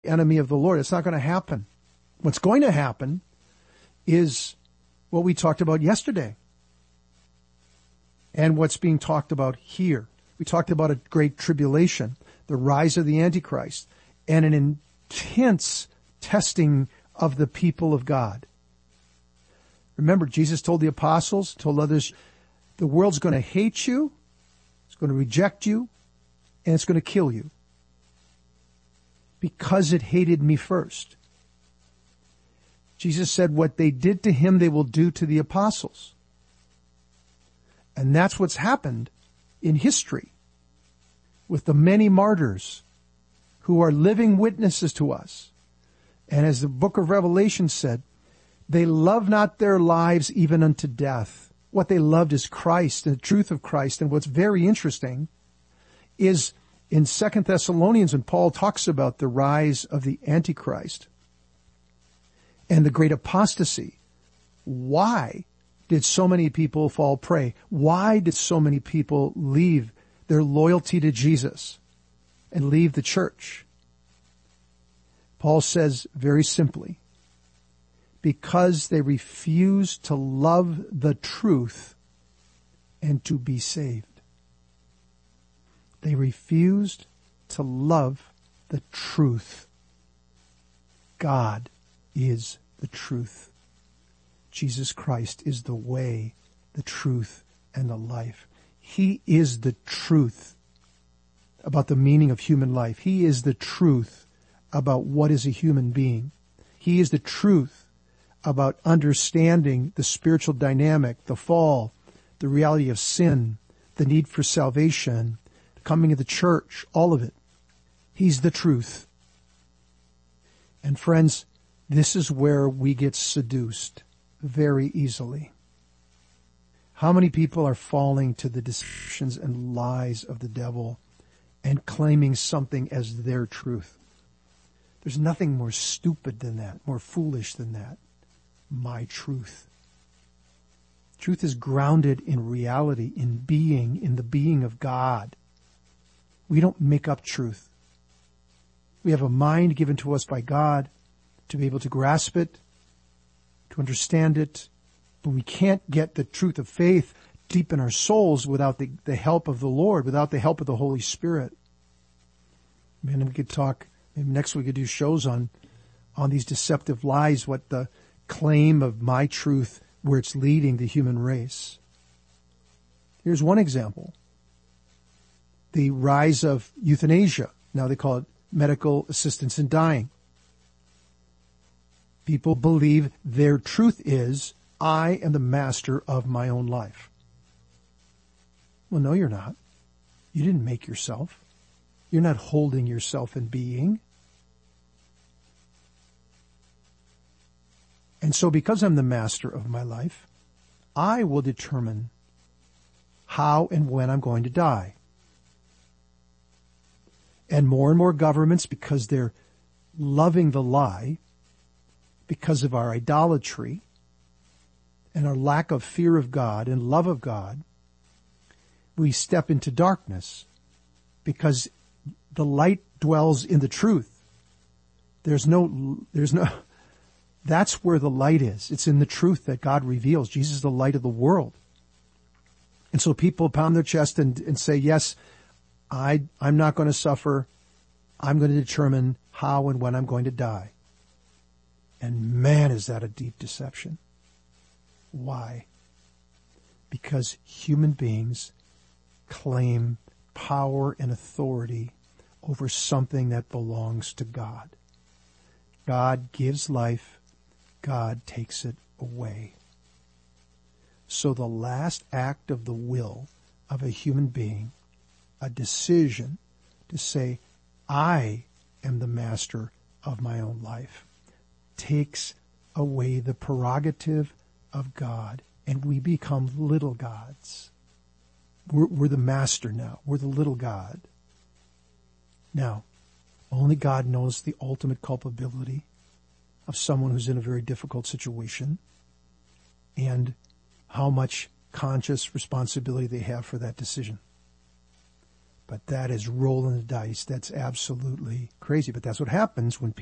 enemy of the Lord. It's not going to happen. What's going to happen is what we talked about yesterday and what's being talked about here. We talked about a great tribulation, the rise of the Antichrist, and an intense testing of the people of God. Remember, Jesus told the apostles, told others, the world's going to hate you, it's going to reject you, and it's going to kill you because it hated me first. Jesus said what they did to him, they will do to the apostles. And that's what's happened in history with the many martyrs who are living witnesses to us. And as the book of Revelation said, they love not their lives even unto death. What they loved is Christ and the truth of Christ. And what's very interesting is in 2 Thessalonians, when Paul talks about the rise of the Antichrist and the great apostasy, why did so many people fall prey? Why did so many people leave their loyalty to Jesus and leave the church? Paul says very simply, because they refused to love the truth and to be saved. They refused to love the truth. God is the truth. Jesus Christ is the way, the truth, and the life. He is the truth about the meaning of human life. He is the truth about what is a human being. He is the truth about understanding the spiritual dynamic, the fall, the reality of sin, the need for salvation, the coming of the church, all of it. He's the truth. And friends, this is where we get seduced very easily. How many people are falling to the deceptions and lies of the devil and claiming something as their truth? There's nothing more stupid than that, more foolish than that. My truth. Truth is grounded in reality, in being, in the being of God. We don't make up truth. We have a mind given to us by God to be able to grasp it, to understand it, but we can't get the truth of faith deep in our souls without the help of the Lord, without the help of the Holy Spirit. Man, we could talk, maybe next we could do shows on these deceptive lies, what the claim of my truth, where it's leading the human race. Here's one example. The rise of euthanasia. Now they call it medical assistance in dying. People believe their truth is, I am the master of my own life. Well, no, you're not. You didn't make yourself. You're not holding yourself in being. And so because I'm the master of my life, I will determine how and when I'm going to die. And more governments, because they're loving the lie, because of our idolatry and our lack of fear of God and love of God, we step into darkness because the light dwells in the truth. There's no, that's where the light is. It's in the truth that God reveals. Jesus is the light of the world. And so people pound their chest and say, yes, I'm not going to suffer. I'm going to determine how and when I'm going to die. And man, is that a deep deception. Why? Because human beings claim power and authority over something that belongs to God. God gives life. God takes it away. So the last act of the will of a human being, a decision to say, I am the master of my own life, takes away the prerogative of God, and we become little gods. We're the master now. We're the little God. Now, only God knows the ultimate culpability of someone who's in a very difficult situation and how much conscious responsibility they have for that decision. But that is rolling the dice. That's absolutely crazy. But that's what happens when